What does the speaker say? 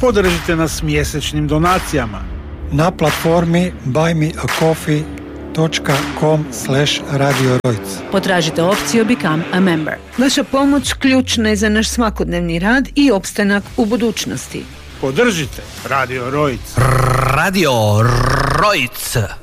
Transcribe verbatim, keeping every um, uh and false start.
Podržite nas mjesečnim donacijama na platformi buy me a coffee dot com slash radio rojc. Potražite opciju Become a Member. Vaša pomoć ključna je za naš svakodnevni rad i opstanak u budućnosti. Podržite Radio Rojc. Radio Rojc.